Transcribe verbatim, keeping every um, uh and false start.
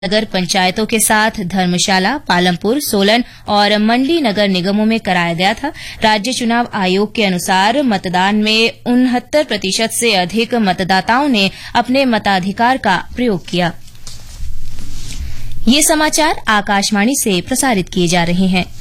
नगर पंचायतों के साथ धर्मशाला, पालमपुर, सोलन और मंडी नगर निगमों में कराया गया था। राज्य चुनाव आयोग के अनुसार मतदान में उनहत्तर प्रतिशत से अधिक मतदाताओं ने अपने मताधिकार का प्रयोग किया। ये समाचार आकाशवाणी से प्रसारित किए जा रहे हैं।